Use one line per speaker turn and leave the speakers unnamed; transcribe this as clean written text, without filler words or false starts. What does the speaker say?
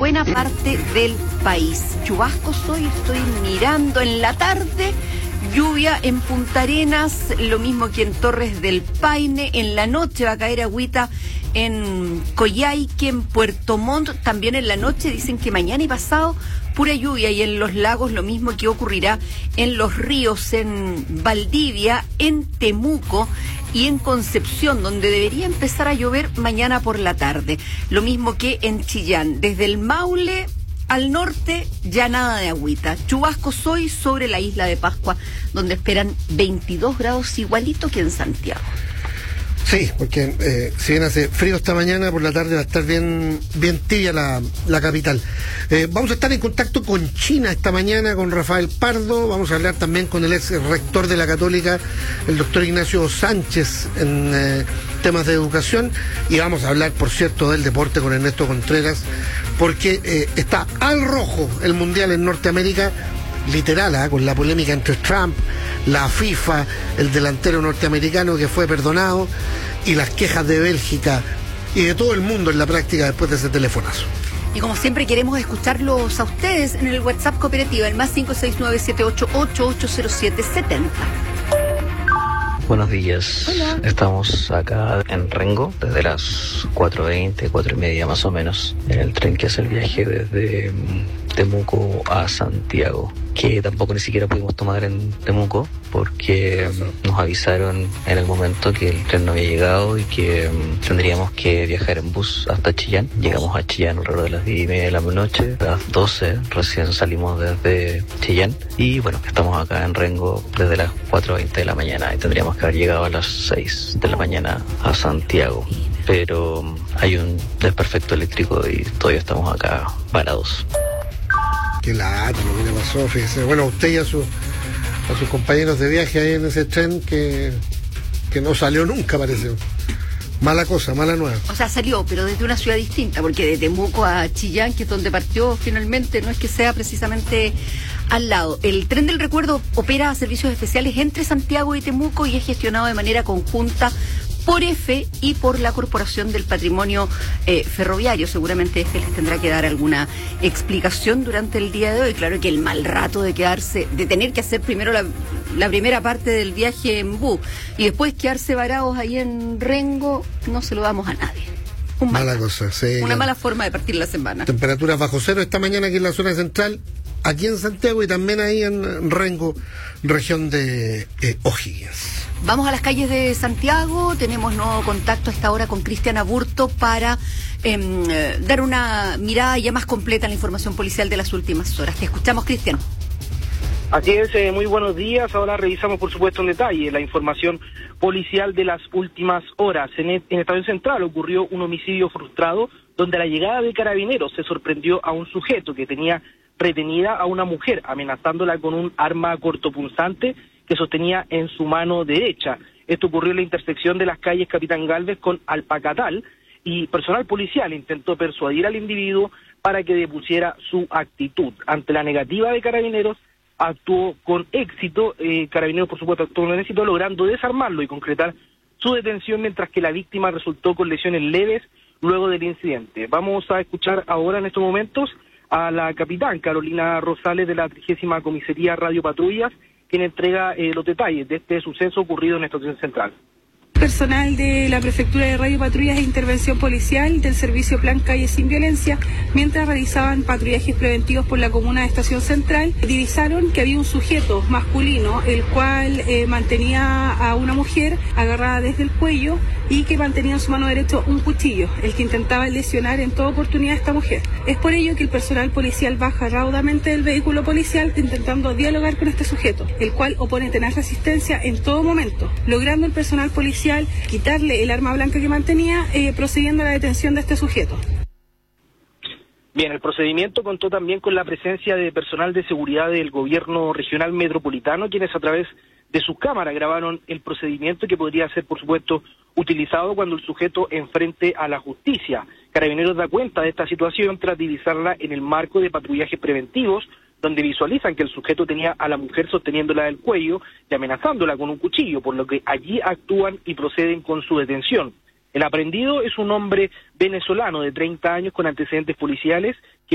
buena parte del país. Chubascos hoy, estoy mirando en la tarde. Lluvia en Punta Arenas, lo mismo que en Torres del Paine. En la noche va a caer agüita en Coyhaique, en Puerto Montt. También en la noche dicen que mañana y pasado pura lluvia. Y en los lagos lo mismo que ocurrirá en los ríos, en Valdivia, en Temuco y en Concepción, donde debería empezar a llover mañana por la tarde. Lo mismo que en Chillán. Desde el Maule al norte, ya nada de agüita. Chubascos hoy sobre la isla de Pascua, donde esperan 22 grados, igualito que en Santiago.
Sí, porque si bien hace frío esta mañana, por la tarde va a estar bien tibia la capital. Vamos a estar en contacto con China esta mañana, con Rafael Pardo. Vamos a hablar también con el ex rector de la Católica, el doctor Ignacio Sánchez, en temas de educación. Y vamos a hablar, por cierto, del deporte con Ernesto Contreras, porque está al rojo el Mundial en Norteamérica, literal, con la polémica entre Trump, la FIFA, el delantero norteamericano que fue perdonado, y las quejas de Bélgica y de todo el mundo en la práctica después de ese telefonazo.
Y como siempre queremos escucharlos a ustedes en el WhatsApp Cooperativa, el más 569-78880770.
Buenos días.
Hola.
Estamos acá en Rengo desde las 4:20, 4:30 más o menos, en el tren que hace el viaje desde Temuco a Santiago, que tampoco ni siquiera pudimos tomar en Temuco porque nos avisaron en el momento que el tren no había llegado y que tendríamos que viajar en bus hasta Chillán. Llegamos a Chillán alrededor de las 10:30 de la noche, a las 12 recién salimos desde Chillán y bueno, estamos acá en Rengo desde las 4:20 de la mañana y tendríamos que haber llegado a las 6 de la mañana a Santiago, pero hay un desperfecto eléctrico y todavía estamos acá parados.
Qué lata lo que le pasó, fíjese. Bueno, a usted y a sus compañeros de viaje ahí en ese tren que no salió nunca, parece. Mala cosa, mala nueva.
O sea, salió, pero desde una ciudad distinta, porque de Temuco a Chillán, que es donde partió finalmente, no es que sea precisamente al lado. El Tren del Recuerdo opera servicios especiales entre Santiago y Temuco y es gestionado de manera conjunta por EFE y por la Corporación del Patrimonio Ferroviario. Seguramente EFE les tendrá que dar alguna explicación durante el día de hoy. Claro que el mal rato de tener que hacer primero la primera parte del viaje en bus y después quedarse varados ahí en Rengo, no se lo damos a nadie.
Mala cosa, sí.
Una mala forma de partir la semana.
Temperaturas bajo cero esta mañana aquí en la zona central, aquí en Santiago y también ahí en Rengo, región de O'Higgins.
Vamos a las calles de Santiago, tenemos nuevo contacto a esta hora con Cristian Aburto para dar una mirada ya más completa a la información policial de las últimas horas. Te escuchamos, Cristian.
Así es, muy buenos días. Ahora revisamos, por supuesto, en detalle la información policial de las últimas horas. En Estadio Central ocurrió un homicidio frustrado donde a la llegada de carabineros se sorprendió a un sujeto que tenía retenida a una mujer, amenazándola con un arma cortopunzante que sostenía en su mano derecha. Esto ocurrió en la intersección de las calles Capitán Gálvez con Alpacatal y personal policial intentó persuadir al individuo para que depusiera su actitud. Ante la negativa de carabineros, actuó con éxito. Carabineros, por supuesto, actuó con éxito, logrando desarmarlo y concretar su detención, mientras que la víctima resultó con lesiones leves luego del incidente. Vamos a escuchar ahora en estos momentos a la capitán Carolina Rosales de la 30ª Comisaría Radio Patrullas, quien entrega los detalles de este suceso ocurrido en Estación Central.
Personal de la Prefectura de Radio Patrullas e Intervención Policial del Servicio Plan Calle Sin Violencia, mientras realizaban patrullajes preventivos por la comuna de Estación Central, divisaron que había un sujeto masculino, el cual mantenía a una mujer agarrada desde el cuello y que mantenía en su mano derecha un cuchillo, el que intentaba lesionar en toda oportunidad a esta mujer. Es por ello que el personal policial baja raudamente del vehículo policial intentando dialogar con este sujeto, el cual opone tenaz resistencia en todo momento, logrando el personal policial quitarle el arma blanca que mantenía, procediendo a la detención de este sujeto.
Bien, el procedimiento contó también con la presencia de personal de seguridad del gobierno regional metropolitano, quienes a través de sus cámaras grabaron el procedimiento que podría ser, por supuesto, utilizado cuando el sujeto enfrente a la justicia. Carabineros da cuenta de esta situación tras divisarla en el marco de patrullajes preventivos, donde visualizan que el sujeto tenía a la mujer sosteniéndola del cuello y amenazándola con un cuchillo, por lo que allí actúan y proceden con su detención. El aprehendido es un hombre venezolano de 30 años con antecedentes policiales,